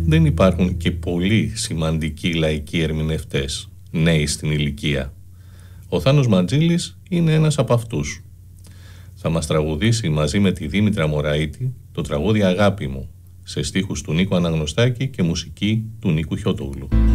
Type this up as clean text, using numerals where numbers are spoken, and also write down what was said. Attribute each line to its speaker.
Speaker 1: δεν υπάρχουν και πολλοί σημαντικοί λαϊκοί ερμηνευτές, νέοι στην ηλικία. Ο Θάνος Μαντζήλης είναι ένας από αυτούς. Θα μας τραγουδήσει μαζί με τη Δήμητρα Μωραΐτη το τραγούδι «Αγάπη μου», σε στίχους του Νίκου Αναγνωστάκη και μουσική του Νίκου Χιώτογλου.